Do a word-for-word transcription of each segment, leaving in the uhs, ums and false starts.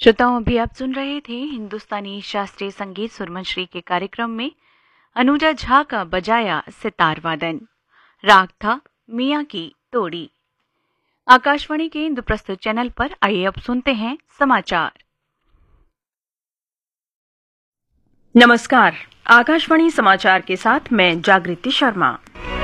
श्रोताओं, अभी आप सुन रहे थे हिंदुस्तानी शास्त्रीय संगीत सुरमश्री के कार्यक्रम में अनुजा झा का बजाया सितार वादन। राग था मियाँ की तोड़ी। आकाशवाणी के इंद्रप्रस्थ चैनल पर आइए अब सुनते हैं समाचार। नमस्कार, आकाशवाणी समाचार के साथ मैं जागृति शर्मा।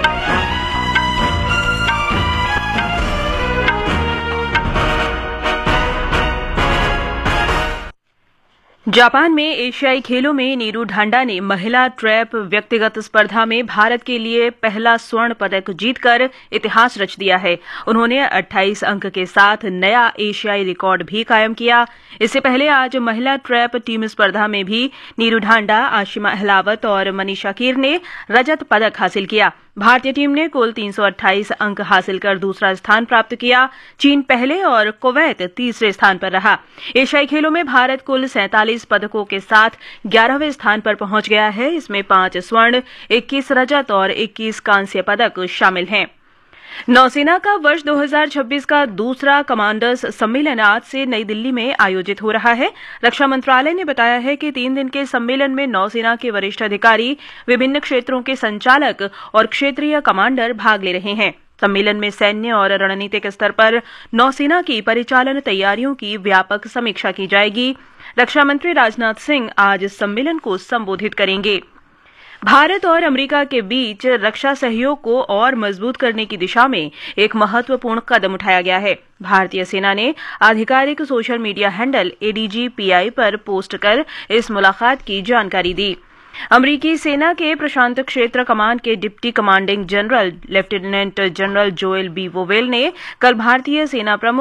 जापान में एशियाई खेलों में नीरू ढांडा ने महिला ट्रैप व्यक्तिगत स्पर्धा में भारत के लिए पहला स्वर्ण पदक जीतकर इतिहास रच दिया है। उन्होंने अट्ठाईस अंक के साथ नया एशियाई रिकॉर्ड भी कायम किया। इससे पहले आज महिला ट्रैप टीम स्पर्धा में भी नीरू ढांडा, आशिमा अहलावत और मनीषा कीर ने रजत पदक हासिल किया। भारतीय टीम ने कुल तीन सौ अट्ठाईस अंक हासिल कर दूसरा स्थान प्राप्त किया। चीन पहले और कुवैत तीसरे स्थान पर रहा। एशियाई खेलों में भारत कुल सैंतालीस पदकों के साथ ग्यारहवें स्थान पर पहुंच गया है। इसमें पांच स्वर्ण, इक्कीस रजत और इक्कीस कांस्य पदक शामिल हैं। नौसेना का वर्ष दो हज़ार छब्बीस का दूसरा कमांडर्स सम्मेलन आज से नई दिल्ली में आयोजित हो रहा है। रक्षा मंत्रालय ने बताया है कि तीन दिन के सम्मेलन में नौसेना के वरिष्ठ अधिकारी, विभिन्न क्षेत्रों के संचालक और क्षेत्रीय कमांडर भाग ले रहे हैं। सम्मेलन में सैन्य और रणनीतिक स्तर पर नौसेना की परिचालन तैयारियों की व्यापक समीक्षा की जाएगी। रक्षा मंत्री राजनाथ सिंह आज सम्मेलन को संबोधित करेंगे। भारत और अमेरिका के बीच रक्षा सहयोग को और मजबूत करने की दिशा में एक महत्वपूर्ण कदम उठाया गया है। भारतीय सेना ने आधिकारिक social media handle A D G P I पर पोस्ट कर इस मुलाकात की जानकारी दी। अमेरिकी सेना के प्रशांत क्षेत्र कमान के deputy commanding general lieutenant general Joel B vowel ने कल भारतीय सेना प्रमुख